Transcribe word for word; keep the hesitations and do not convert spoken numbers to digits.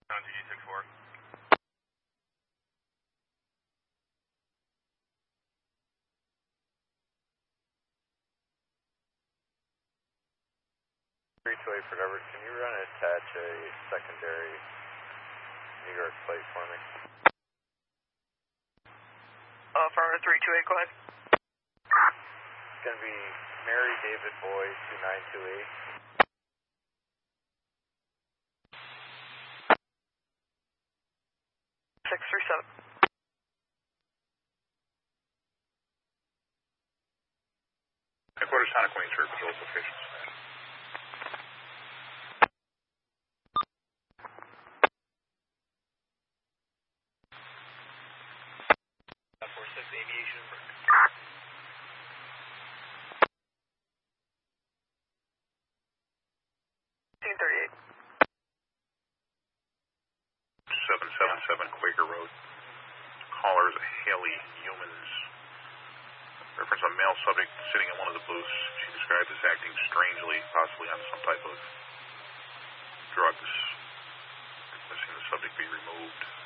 On T G six four. three two eight for Edward, can you run and attach a secondary New York plate for me? Uh, Farmer three two eight, go ahead. It's going to be Mary David Boy two nine two eight. six three seven. Headquarters Sonic Wayne Service locations. four six Aviation. fifteen thirty-eight. seven seven seven Quaker Road. Callers Haley Humans. Reference a male subject sitting in one of the booths. She described as acting strangely, possibly on some type of drugs. Requesting the subject be removed.